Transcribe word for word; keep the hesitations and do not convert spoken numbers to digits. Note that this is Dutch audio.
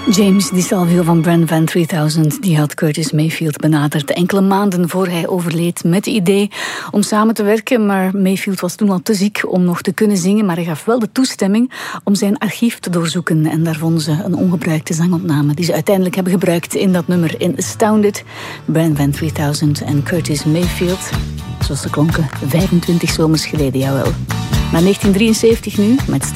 James DiSalvio van Brand Van drieduizend, die had Curtis Mayfield benaderd enkele maanden voor hij overleed met het idee om samen te werken, maar Mayfield was toen al te ziek om nog te kunnen zingen, maar hij gaf wel de toestemming om zijn archief te doorzoeken en daar vonden ze een ongebruikte zangopname die ze uiteindelijk hebben gebruikt in dat nummer in Astounded. Brand Van drieduizend en Curtis Mayfield, zoals ze klonken vijfentwintig zomers geleden, jawel. Maar negentien drieënzeventig nu, met